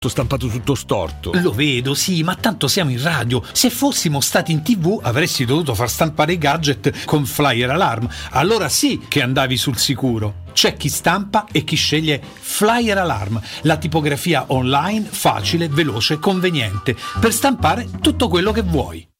stampato tutto storto. Lo vedo, sì, ma tanto siamo in radio. Se fossimo stati in TV avresti dovuto far stampare i gadget con Flyer Alarm. Allora sì che andavi sul sicuro. C'è chi stampa e chi sceglie Flyer Alarm, la tipografia online facile, veloce, conveniente per stampare tutto quello che vuoi.